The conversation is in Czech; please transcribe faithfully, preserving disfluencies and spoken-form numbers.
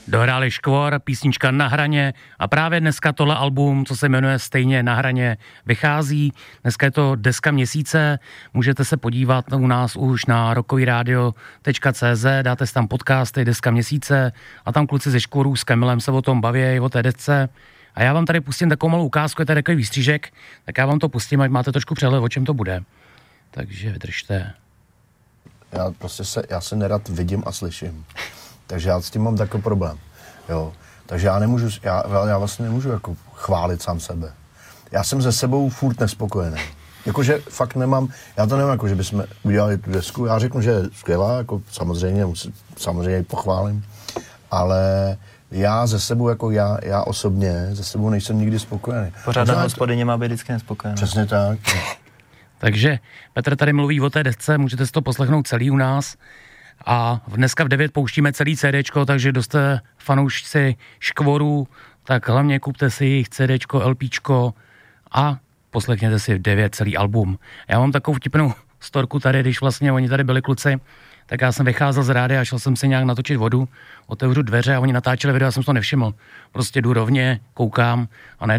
Dohráli Škvor, písnička Na hraně a právě dneska tohle album, co se jmenuje stejně Na hraně, vychází. Dneska je to deska měsíce, můžete se podívat u nás už na rockovyradio tečka cé zet, dáte si tam podcasty Deska měsíce a tam kluci ze Škvorů s Kamilem se o tom baví, o té desce. A já vám tady pustím takovou malou ukázku, je tady takový výstřížek, tak já vám to pustím, ať máte trošku přehled, o čem to bude. Takže vydržte. Já prostě se, já se nerad vidím a slyším. Takže já s tím mám takový problém, jo. Takže já nemůžu, já, já vlastně nemůžu jako chválit sám sebe. Já jsem se sebou furt nespokojený. Jakože fakt nemám, já to nemám jako, že bychom udělali tu desku, já řeknu, že je skvělá, jako samozřejmě, samozřejmě ji pochválím, ale já ze sebou, jako já, já osobně, ze sebou nejsem nikdy spokojený. Pořádná hospodyně má být vždycky nespokojená. Přesně tak. Takže Petr tady mluví o té desce, můžete si to poslechnout celý u nás. A dneska v devět pouštíme celý CDčko, takže kdo jste fanoušci Škvorů, tak hlavně kupte si jejich CDčko, LPčko a poslechněte si v devět celý album. Já mám takovou vtipnou storku tady, když vlastně oni tady byli kluci, tak já jsem vycházel z rádia a šel jsem si nějak natočit vodu, otevřu dveře a oni natáčeli video, já jsem to nevšiml. Prostě jdu rovně, koukám a ne